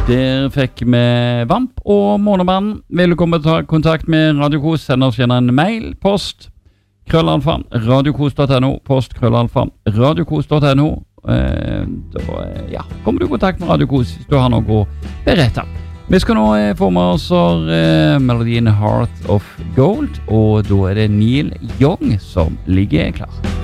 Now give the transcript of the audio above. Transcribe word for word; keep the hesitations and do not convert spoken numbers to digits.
Der fikk vi Vamp og Måneband. Vil du komme i kontakt med Radio Kos, send oss gjerne en mail, post, krøllalfa, radiokos punktum no, post, krøllalfa, radiokos punktum no. Eh, da, ja, kommer du i kontakt med Radio Kos hvis du har noe å berette. Vi skal nå eh, få med oss eh, melodien Heart of Gold, og da er det Neil Young som ligger klar.